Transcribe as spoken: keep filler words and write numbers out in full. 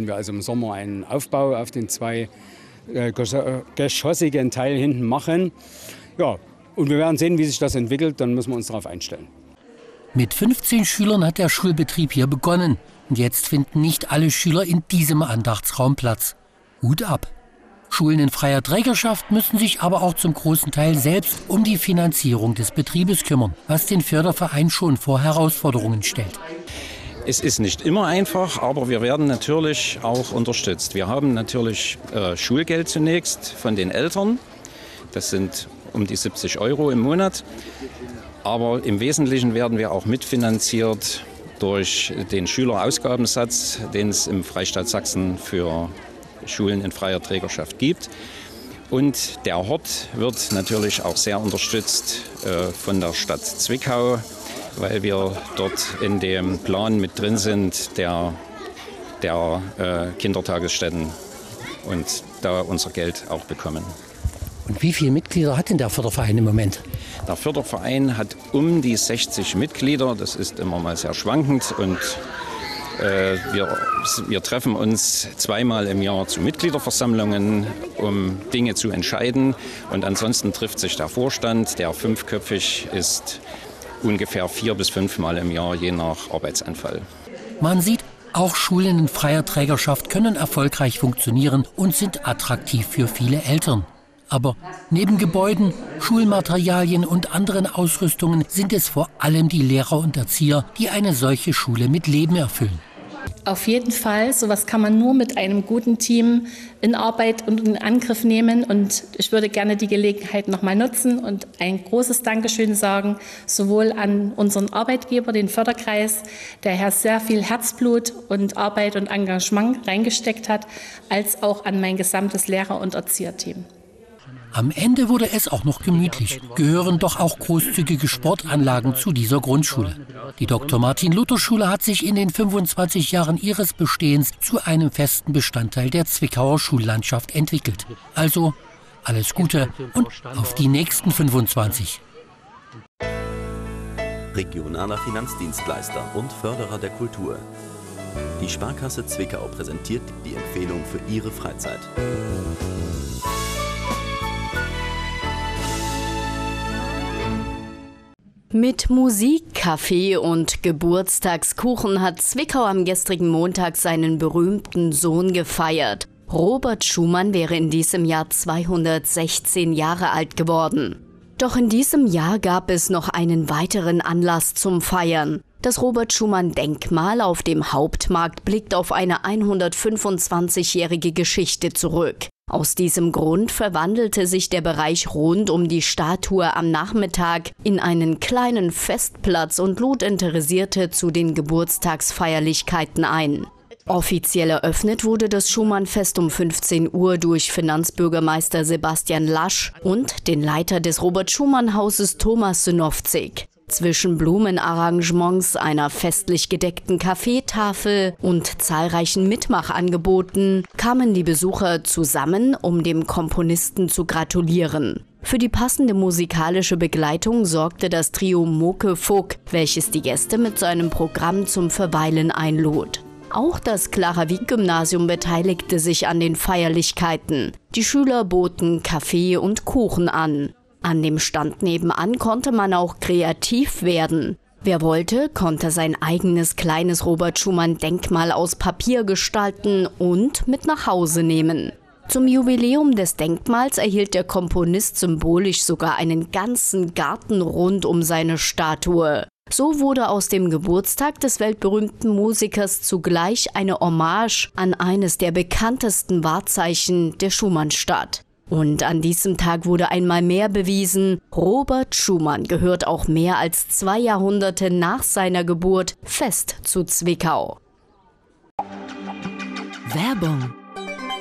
wir also im Sommer einen Aufbau auf den zwei äh, geschossigen Teil hinten machen. Ja, und wir werden sehen, wie sich das entwickelt, dann müssen wir uns darauf einstellen. Mit fünfzehn Schülern hat der Schulbetrieb hier begonnen. Und jetzt finden nicht alle Schüler in diesem Andachtsraum Platz. Hut ab! Schulen in freier Trägerschaft müssen sich aber auch zum großen Teil selbst um die Finanzierung des Betriebes kümmern, was den Förderverein schon vor Herausforderungen stellt. Es ist nicht immer einfach, aber wir werden natürlich auch unterstützt. Wir haben natürlich äh, Schulgeld zunächst von den Eltern. Das sind um die siebzig Euro im Monat. Aber im Wesentlichen werden wir auch mitfinanziert durch den Schülerausgabensatz, den es im Freistaat Sachsen für Schulen in freier Trägerschaft gibt. Und der Hort wird natürlich auch sehr unterstützt äh, von der Stadt Zwickau, weil wir dort in dem Plan mit drin sind der, der äh, Kindertagesstätten und da unser Geld auch bekommen. Und wie viele Mitglieder hat denn der Förderverein im Moment? Der Förderverein hat um die sechzig Mitglieder. Das ist immer mal sehr schwankend. Und äh, wir, wir treffen uns zweimal im Jahr zu Mitgliederversammlungen, um Dinge zu entscheiden. Und ansonsten trifft sich der Vorstand, der fünfköpfig ist, ungefähr vier bis fünfmal im Jahr, je nach Arbeitsanfall. Man sieht, auch Schulen in freier Trägerschaft können erfolgreich funktionieren und sind attraktiv für viele Eltern. Aber neben Gebäuden, Schulmaterialien und anderen Ausrüstungen sind es vor allem die Lehrer und Erzieher, die eine solche Schule mit Leben erfüllen. Auf jeden Fall, sowas kann man nur mit einem guten Team in Arbeit und in Angriff nehmen. Und ich würde gerne die Gelegenheit noch mal nutzen und ein großes Dankeschön sagen, sowohl an unseren Arbeitgeber, den Förderkreis, der hier sehr viel Herzblut und Arbeit und Engagement reingesteckt hat, als auch an mein gesamtes Lehrer- und Erzieherteam. Am Ende wurde es auch noch gemütlich. Gehören doch auch großzügige Sportanlagen zu dieser Grundschule. Die Doktor Martin Luther Schule hat sich in den fünfundzwanzig Jahren ihres Bestehens zu einem festen Bestandteil der Zwickauer Schullandschaft entwickelt. Also alles Gute und auf die nächsten fünfundzwanzig. Regionaler Finanzdienstleister und Förderer der Kultur. Die Sparkasse Zwickau präsentiert die Empfehlung für Ihre Freizeit. Mit Musik, Kaffee und Geburtstagskuchen hat Zwickau am gestrigen Montag seinen berühmten Sohn gefeiert. Robert Schumann wäre in diesem Jahr zweihundertsechzehn Jahre alt geworden. Doch in diesem Jahr gab es noch einen weiteren Anlass zum Feiern. Das Robert-Schumann-Denkmal auf dem Hauptmarkt blickt auf eine hundertfünfundzwanzigjährige Geschichte zurück. Aus diesem Grund verwandelte sich der Bereich rund um die Statue am Nachmittag in einen kleinen Festplatz und lud Interessierte zu den Geburtstagsfeierlichkeiten ein. Offiziell eröffnet wurde das Schumann-Fest um fünfzehn Uhr durch Finanzbürgermeister Sebastian Lasch und den Leiter des Robert-Schumann-Hauses Thomas Synowczyk. Zwischen Blumenarrangements, einer festlich gedeckten Kaffeetafel und zahlreichen Mitmachangeboten kamen die Besucher zusammen, um dem Komponisten zu gratulieren. Für die passende musikalische Begleitung sorgte das Trio Moke Fog, welches die Gäste mit seinem Programm zum Verweilen einlud. Auch das Clara-Wieck-Gymnasium beteiligte sich an den Feierlichkeiten. Die Schüler boten Kaffee und Kuchen an. An dem Stand nebenan konnte man auch kreativ werden. Wer wollte, konnte sein eigenes kleines Robert-Schumann-Denkmal aus Papier gestalten und mit nach Hause nehmen. Zum Jubiläum des Denkmals erhielt der Komponist symbolisch sogar einen ganzen Garten rund um seine Statue. So wurde aus dem Geburtstag des weltberühmten Musikers zugleich eine Hommage an eines der bekanntesten Wahrzeichen der Schumannstadt. Und an diesem Tag wurde einmal mehr bewiesen, Robert Schumann gehört auch mehr als zwei Jahrhunderte nach seiner Geburt fest zu Zwickau. Werbung